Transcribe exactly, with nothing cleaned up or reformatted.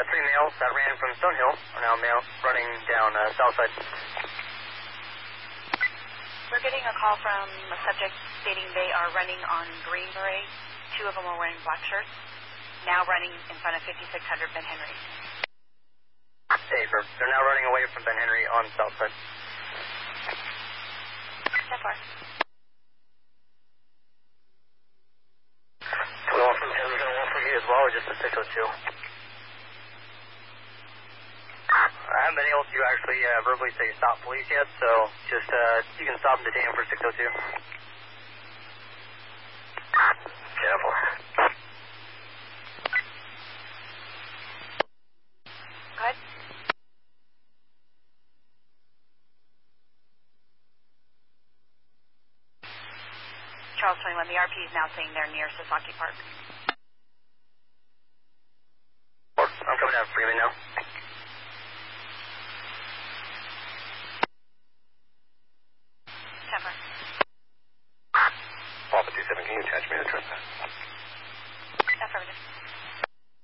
three males that ran from Stonehill are now male running down uh, south side. We're getting a call from a subject stating they are running on Green Beret. Two of them are wearing black shirts, now running in front of fifty-six hundred Ben Henry. Hey, sir. They're now running away from Ben Henry on south side. So far. twenty-one from ten, one for you as well, or just a six oh two? I haven't been able to actually uh, verbally say stop police yet, so just, uh, you can stop and detain him for six oh two. Careful. Go ahead. Charles twenty-one, the R P is now saying they're near Sasaki Park. I'm coming down Freeman now. Temper. Alpha two seven, can you attach me to the trespass? Affirmative.